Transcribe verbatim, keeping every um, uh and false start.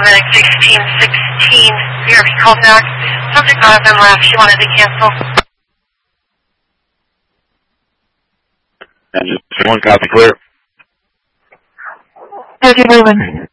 paramedic sixteen sixteen. B R B called back. Subject got up and left. She wanted to cancel. And just one copy clear. How's you moving?